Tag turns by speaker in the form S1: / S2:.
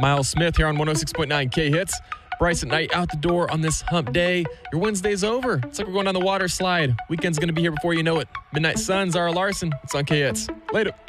S1: Miles Smith here on 106.9 K-Hits. Bryce at Night out the door on this hump day. Your Wednesday's over. It's like we're going down the water slide. Weekend's going to be here before you know it. Midnight Suns, Zara Larson. It's on K-Hits. Later.